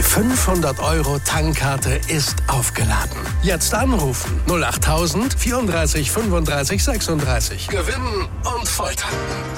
500 € Tankkarte ist aufgeladen. Jetzt anrufen 08000 34 35 36. Gewinnen und volltanken.